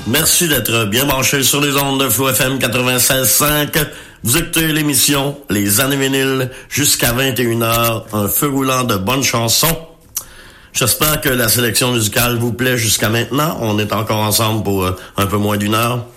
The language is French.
Merci d'être bien branché sur les ondes de Flow FM 96.5. Vous écoutez l'émission Les Années Vinyles jusqu'à 21h. Un feu roulant de bonnes chansons. J'espère que la sélection musicale vous plaît jusqu'à maintenant. On est encore ensemble pour un peu moins d'une heure.